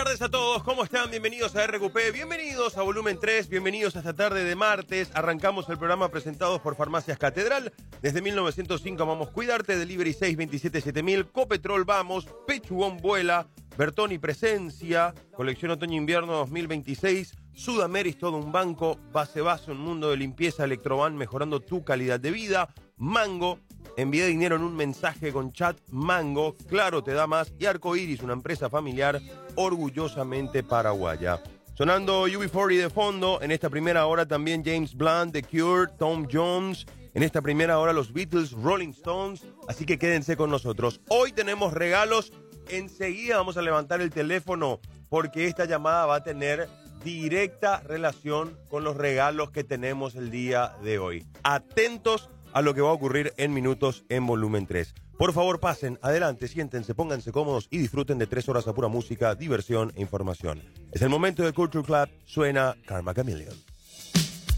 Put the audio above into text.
tardes a todos, ¿cómo están? Bienvenidos a RQP, bienvenidos a Volumen 3, bienvenidos a esta tarde de martes. Arrancamos el programa presentados por Farmacias Catedral. Desde 1905 Vamos Cuidarte, Delivery 627-7000, Copetrol Vamos, Pechugón Vuela, Bertoni Presencia, Colección Otoño-Invierno 2026, Sudameris Todo un Banco, Base un mundo de limpieza, Electroban mejorando tu calidad de vida, Mango, envía dinero en un mensaje con chat Mango, Claro te da más, y Arcoiris, una empresa familiar orgullosamente paraguaya. Sonando UB40 de fondo, en esta primera hora también James Blunt, The Cure, Tom Jones, en esta primera hora los Beatles, Rolling Stones, así que quédense con nosotros. Hoy tenemos regalos, enseguida vamos a levantar el teléfono porque esta llamada va a tener directa relación con los regalos que tenemos el día de hoy. Atentos a lo que va a ocurrir en minutos en Volumen 3. Por favor, pasen, adelante, siéntense, pónganse cómodos y disfruten de 3 horas a pura música, diversión e información. Es el momento de Culture Club, suena Karma Chameleon.